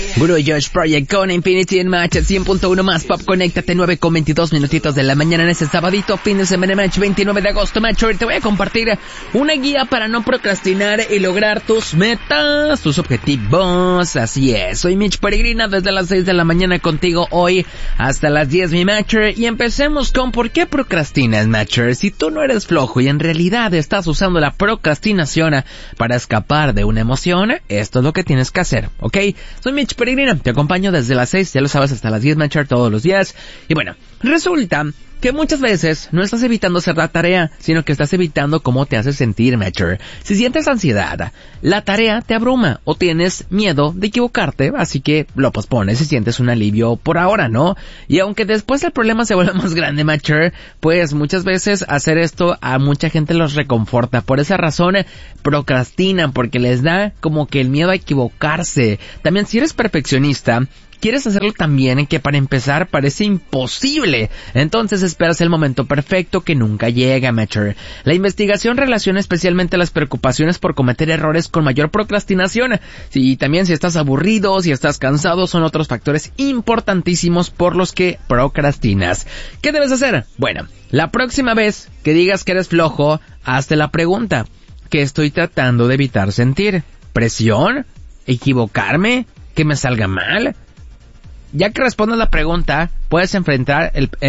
Guru Josh Project con Infinity en Match 100.1 más Pop. Conéctate 9:22 minutitos de la mañana en este sabadito, fin de semana Match 29 de agosto. Match, hoy te voy a compartir una guía para no procrastinar y lograr tus metas, tus objetivos. Así es, soy Mitch Peregrina desde las 6 de la mañana contigo hoy hasta las 10, mi Matcher. Y empecemos con ¿por qué procrastinas, Matcher? Si tú no eres flojo y en realidad estás usando la procrastinación para escapar de una emoción, esto es lo que tienes que hacer, ¿ok? Soy Mitch Peregrina, te acompaño desde las 6, ya lo sabes, hasta las 10, Matcher, todos los días. Y bueno, resulta que muchas veces no estás evitando hacer la tarea, sino que estás evitando cómo te hace sentir, Matcher. Si sientes ansiedad, la tarea te abruma o tienes miedo de equivocarte, así que lo pospones y sientes un alivio por ahora, ¿no? Y aunque después el problema se vuelve más grande, Matcher, pues muchas veces hacer esto a mucha gente los reconforta. Por esa razón procrastinan, porque les da como que el miedo a equivocarse. También si eres perfeccionista, quieres hacerlo también, que para empezar parece imposible. Entonces esperas el momento perfecto que nunca llega, Matcher. La investigación relaciona especialmente las preocupaciones por cometer errores con mayor procrastinación. Y también si estás aburrido, si estás cansado, son otros factores importantísimos por los que procrastinas. ¿Qué debes hacer? Bueno, la próxima vez que digas que eres flojo, hazte la pregunta: ¿qué estoy tratando de evitar sentir? ¿Presión? ¿Equivocarme? ¿Que me salga mal? Ya que respondas la pregunta, puedes enfrentar